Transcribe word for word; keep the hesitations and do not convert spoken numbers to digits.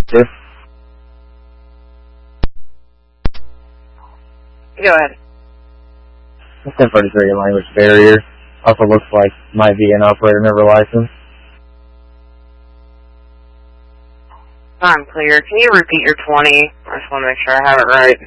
Yes. Go ahead. ten forty-three language barrier. Also looks like might be an operator never licensed. I'm clear. Can you repeat your twenty? I just want to make sure I have it right.